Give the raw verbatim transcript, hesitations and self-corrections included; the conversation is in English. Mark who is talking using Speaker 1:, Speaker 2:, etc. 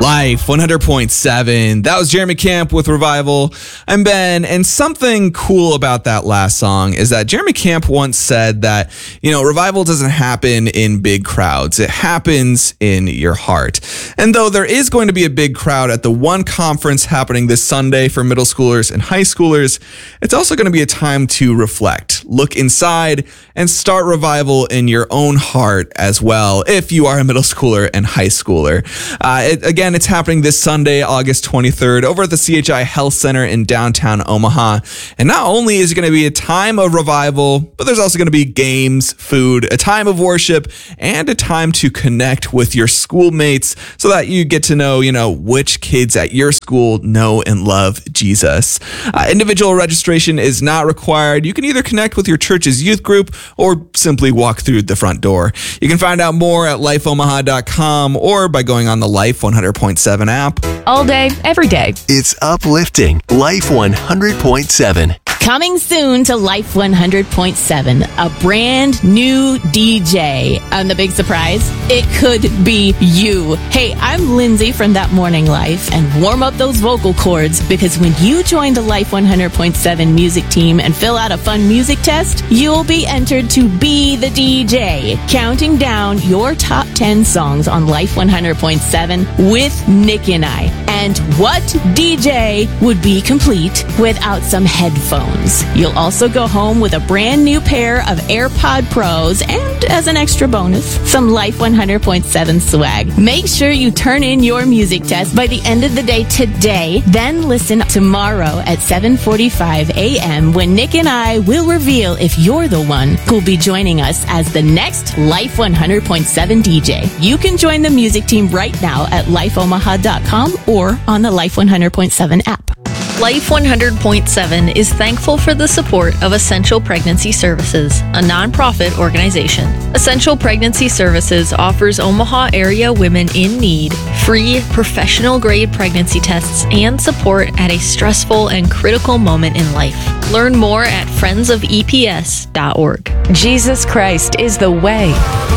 Speaker 1: Life one hundred point seven. That was Jeremy Camp with Revival. I'm Ben, and something cool about that last song is that Jeremy Camp once said that, you know, revival doesn't happen in big crowds. It happens in your heart. And though there is going to be a big crowd at the one conference happening this Sunday for middle schoolers and high schoolers, it's also going to be a time to reflect, look inside, and start revival in your own heart as well, if you are a middle schooler and high schooler. Uh, it, again, it's happening this Sunday, August twenty-third, over at the C H I Health Center in downtown Omaha. And not only is it going to be a time of revival, but there's also going to be games, food, a time of worship, and a time to connect with your schoolmates so that you get to know, you know, which kids at your school know and love Jesus. Uh, individual registration is not required. You can either connect with your church's youth group or simply walk through the front door. You can find out more at life omaha dot com or by going on the Life one hundred point seven app.
Speaker 2: All day, every day.
Speaker 3: It's uplifting. Life one hundred point seven.
Speaker 2: Coming soon to Life one hundred point seven, a brand new D J. And the big surprise, it could be you. Hey, I'm Lindsay from That Morning Life, and warm up those vocal cords, because when you join the Life one hundred point seven music team and fill out a fun music test, you'll be entered to be the D J, counting down your top ten songs on Life one hundred point seven with Nick and I. And what D J would be complete without some headphones? You'll also go home with a brand new pair of AirPod Pros and, as an extra bonus, some Life one hundred point seven swag. Make sure you turn in your music test by the end of the day today. Then listen tomorrow at seven forty-five a.m. when Nick and I will reveal if you're the one who'll be joining us as the next Life one hundred point seven D J. You can join the music team right now at life omaha dot com or on the Life one hundred point seven app.
Speaker 4: Life one hundred point seven is thankful for the support of Essential Pregnancy Services, a nonprofit organization. Essential Pregnancy Services offers Omaha area women in need free, professional-grade pregnancy tests and support at a stressful and critical moment in life. Learn more at friends of e p s dot org.
Speaker 2: Jesus Christ is the way,